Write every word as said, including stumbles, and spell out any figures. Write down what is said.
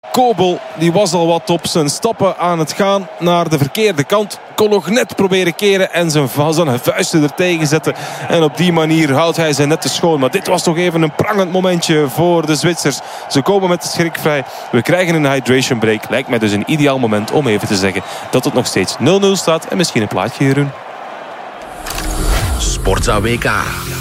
Kobel die was al wat op zijn stappen aan het gaan naar de verkeerde kant. Kon nog net proberen keren en zijn, zijn vuisten er tegen zetten. En op die manier houdt hij ze net te schoon. Maar dit was toch even een prangend momentje voor de Zwitsers. Ze komen met de schrik vrij. We krijgen een hydration break. Lijkt mij dus een ideaal moment om even te zeggen dat het nog steeds nul nul staat. En misschien een plaatje, Jeroen. Sportza W K.